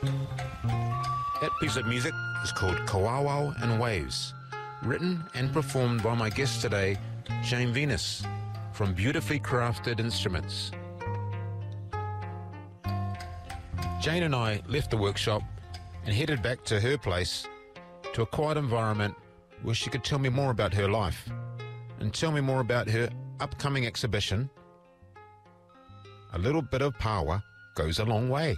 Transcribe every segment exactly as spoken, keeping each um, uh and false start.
That piece of music is called Kawawau and Waves, written and performed by my guest today, Jane Venus, from Beautifully Crafted Instruments. Jane and I left the workshop and headed back to her place, to a quiet environment where she could tell me more about her life and tell me more about her upcoming exhibition, A Little Bit of Power Goes a Long Way.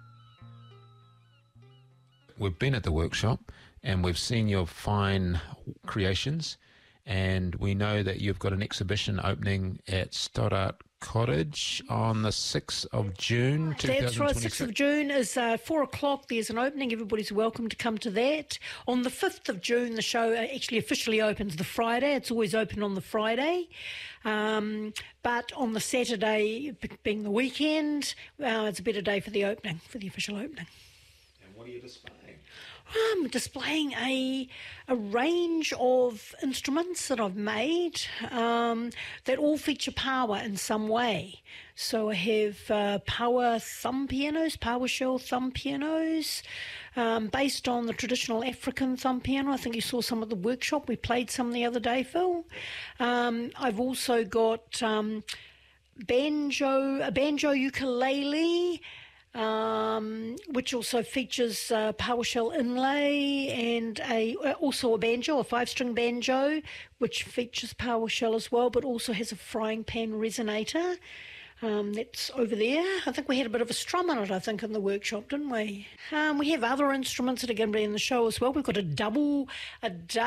We've been at the workshop and we've seen your fine creations, and we know that you've got an exhibition opening at Stoddart Cottage on the sixth of June, two thousand twenty-six. That's right, sixth of June is uh, four o'clock. There's an opening. Everybody's welcome to come to that. On the fifth of June, the show actually officially opens the Friday. It's always open on the Friday. Um, but on the Saturday, being the weekend, uh, it's a better day for the opening, for the official opening. And what are you displaying? I'm displaying a a range of instruments that I've made um, that all feature power in some way. So I have uh, power thumb pianos, PowerShell thumb pianos, um, based on the traditional African thumb piano. I think you saw some at the workshop. We played some the other day, Phil. Um, I've also got um, banjo, a banjo ukulele, Um, which also features uh, PowerShell inlay, and a uh, also a banjo, a five-string banjo, which features PowerShell as well, but also has a frying pan resonator. Um, that's over there. I think we had a bit of a strum on it, I think, in the workshop, didn't we? Um, we have other instruments that are going to be in the show as well. We've got a double, a double